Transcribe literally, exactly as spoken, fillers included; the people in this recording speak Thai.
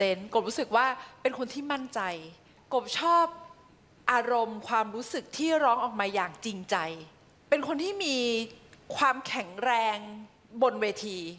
เต้นกบรู้สึกว่าเป็นคนที่มั่นใจกบชอบอารมณ์ความรู้สึกที่ร้องออกมาอย่างจริงใจเป็นคนที่มีความแข็งแรงบนเวที